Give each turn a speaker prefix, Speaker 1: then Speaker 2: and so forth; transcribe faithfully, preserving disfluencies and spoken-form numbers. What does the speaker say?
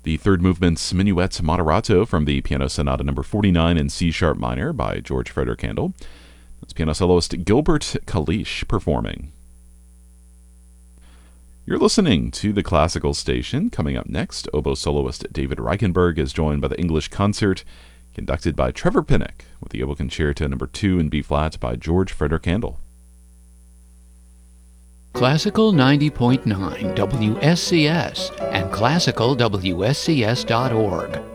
Speaker 1: The third movement's Minuet Moderato from the Piano Sonata number forty-nine in C-sharp minor by George Frederick Handel. That's piano soloist Gilbert Kalish performing. You're listening to the Classical Station. Coming up next, oboe soloist David Reichenberg is joined by the English Concert, conducted by Trevor Pinnock, with the Oboe Concerto number two in B-flat by George Frederick Handel.
Speaker 2: Classical ninety point nine W S C S and classical W S C S dot org.